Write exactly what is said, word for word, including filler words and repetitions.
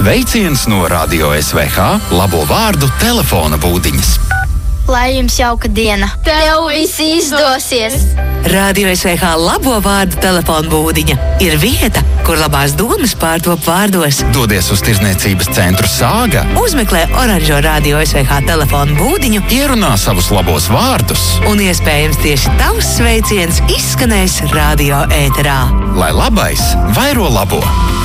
Sveiciens no Radio S V H labo vārdu telefona būdiņas. Lai jums jauka diena! Tev viss izdosies! Radio S V H labo vārdu telefona būdiņa ir vieta, kur labās domas pārtop vārdos. Dodies uz tirzniecības centru Sāga. Uzmeklē oranžo Radio S V H telefona būdiņu. Ierunā savus labos vārdus. Un iespējams tieši tavs sveiciens izskanēs radio ēterā. Lai labais vairo labo!